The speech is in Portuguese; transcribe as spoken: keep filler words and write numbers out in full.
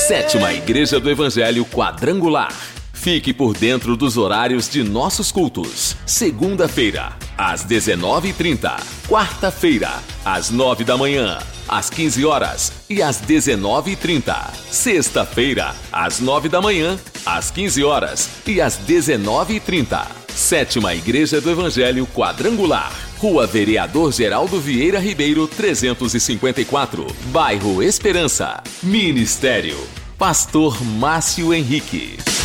Sétima Igreja do Evangelho Quadrangular. Fique por dentro dos horários de nossos cultos. Segunda-feira, às dezenove e trinta. Quarta-feira, às nove da manhã, às quinze horas e às dezenove e trinta. Sexta-feira, às nove da manhã, às quinze horas e às dezenove e trinta. Sétima Igreja do Evangelho Quadrangular. Rua Vereador Geraldo Vieira Ribeiro, trezentos e cinquenta e quatro. Bairro Esperança. Ministério: Pastor Márcio Henrique.